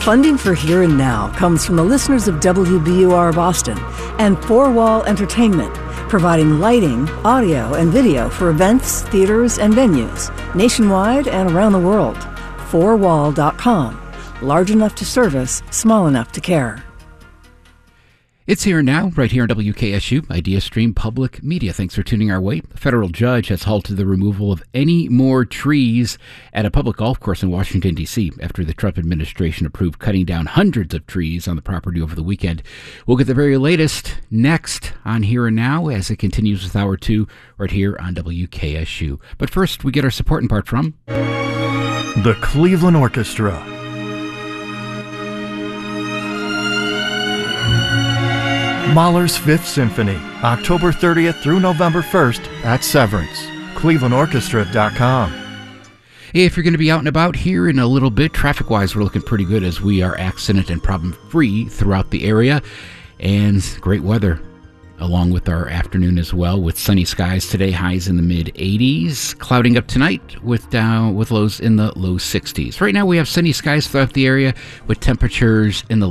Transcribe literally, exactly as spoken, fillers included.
Funding for Here and Now comes from the listeners of W B U R Boston and Four Wall Entertainment, providing lighting, audio, and video for events, theaters, and venues nationwide and around the world. four wall dot com. Large enough to service, small enough to care. It's Here and Now, right here on W K S U, IdeaStream Public Media. Thanks for tuning our way. A federal judge has halted the removal of any more trees at a public golf course in Washington, D C after the Trump administration approved cutting down hundreds of trees on the property over the weekend. We'll get the very latest next on Here and Now as it continues with Hour two right here on W K S U. But first, we get our supporting part from the Cleveland Orchestra. Mahler's Fifth Symphony, October thirtieth through November first at Severance. Cleveland Orchestra dot com. Hey, if you're going to be out and about here in a little bit, traffic-wise, we're looking pretty good as we are accident and problem-free throughout the area. And great weather along with our afternoon as well, with sunny skies today, highs in the mid eighties, clouding up tonight with down with lows in the low sixties. Right now we have sunny skies throughout the area with temperatures in the